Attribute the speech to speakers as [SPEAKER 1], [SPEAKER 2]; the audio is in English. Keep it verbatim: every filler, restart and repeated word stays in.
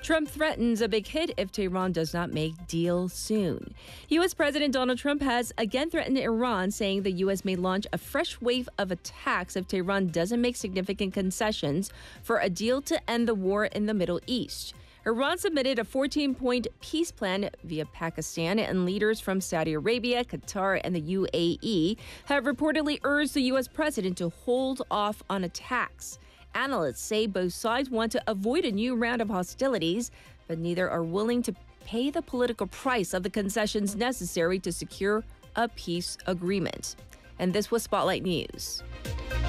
[SPEAKER 1] Trump threatens a big hit if Tehran does not make deal soon. U S. President Donald Trump has again threatened Iran, saying the U S may launch a fresh wave of attacks if Tehran doesn't make significant concessions for a deal to end the war in the Middle East. Iran submitted a fourteen-point peace plan via Pakistan, and leaders from Saudi Arabia, Qatar, and the U A E have reportedly urged the U S president to hold off on attacks. Analysts say both sides want to avoid a new round of hostilities, but neither are willing to pay the political price of the concessions necessary to secure a peace agreement. And this was Spotlight News.